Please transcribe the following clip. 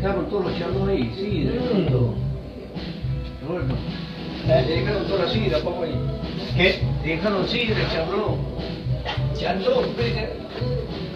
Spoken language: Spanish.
dejaron todos los charlos ahí, sí, todo. Roberto. Dejaron toda la sidra, papá ahí. ¿Qué? Dejaron sidra, charló. Charló,